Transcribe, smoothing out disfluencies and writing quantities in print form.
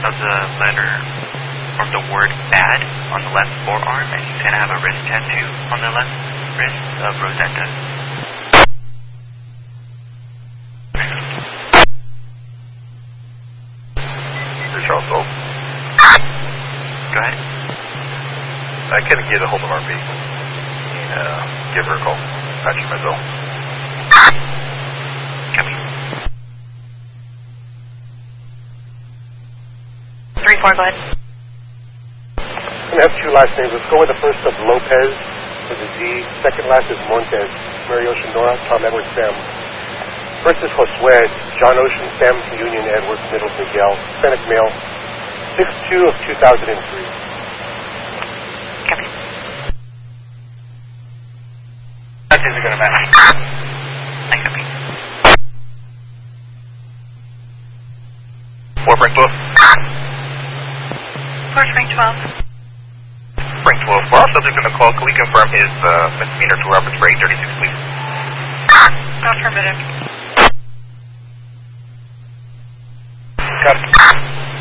of the letter, or the word bad on the left forearm, and he's going to have a wrist tattoo on the left wrist of Rosetta. Charles Gold. Go ahead. I can get a hold of RP and give her a call. Patching myself. Copy. 3-4, go ahead. I'm going to have two last names. Let's go with the first of Lopez with a Z. Second last is Montes. Mary Ocean Nora, Tom Edward Sam. First is Josue, John Ocean, Sam Union, Edward, Middle Miguel, Hispanic male, 6/2 of 2003. Copy. That is going to match. I copy. 4 Frank 12. 4 Spring 12. Frank 12. For our subject in the call, can we confirm his misdemeanor to Roberts for 836, please? Affirmative. Got it.